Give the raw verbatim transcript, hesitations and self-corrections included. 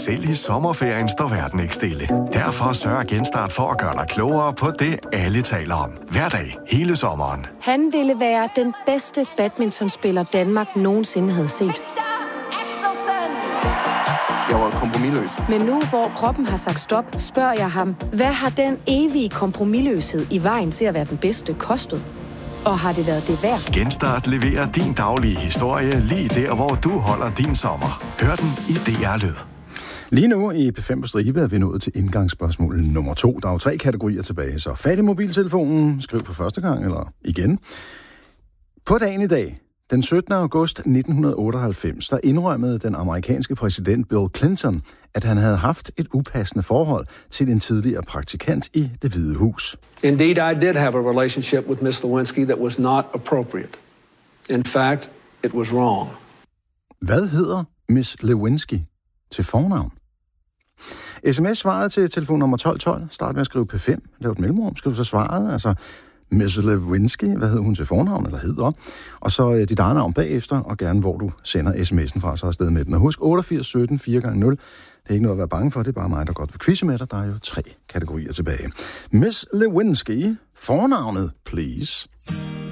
Selv i sommerferien står verden ikke stille. Derfor sørger Genstart for at gøre dig klogere på det, alle taler om. Hver dag, hele sommeren. Han ville være den bedste badmintonspiller, Danmark nogensinde havde set. Jeg var kompromisløs. Men nu, hvor kroppen har sagt stop, spørger jeg ham, hvad har den evige kompromisløshed i vejen til at være den bedste kostet? Og har det været det værd? Genstart leverer din daglige historie lige der, hvor du holder din sommer. Hør den i D R Lyd. Lige nu i P fem på stribe er vi nået til indgangsspørgsmål nummer to. Der er jo tre kategorier tilbage, så fat i mobiltelefonen, skriv for første gang eller igen. På dagen i dag, den syttende august nitten otteoghalvfems, der indrømmede den amerikanske præsident Bill Clinton, at han havde haft et upassende forhold til en tidligere praktikant i Det Hvide Hus. Indeed, I did have a relationship with Miss Lewinsky that was not appropriate. In fact, it was wrong. Hvad hedder Miss Lewinsky til fornavn? sms-svaret til telefonnummer tolv tolv. Start med at skrive P fem. Lav et mellemrum. Skriv så svaret. Altså Miss Lewinsky. Hvad hedder hun til fornavn? Eller hedder? Og så øh, dit eget navn bagefter. Og gerne hvor du sender sms'en fra. Så afsted med den. Og husk otteogfirs sytten fire gange nul. Det er ikke noget at være bange for. Det er bare mig, der godt vil quizze med dig. Der er jo tre kategorier tilbage. Miss Lewinsky. Fornavnet, please.